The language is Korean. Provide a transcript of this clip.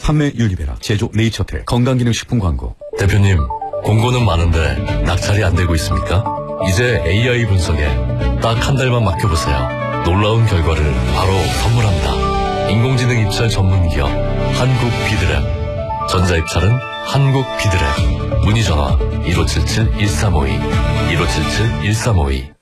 판매 윤리베라, 제조 네이처텍, 건강기능식품 광고. 대표님, 공고는 많은데 낙찰이 안 되고 있습니까? 이제 AI 분석에 딱 한 달만 맡겨보세요. 놀라운 결과를 바로 선물합니다. 인공지능 입찰 전문기업 한국비드랩. 전자입찰은 한국비드랩. 문의전화 1577-1352 1577-1352.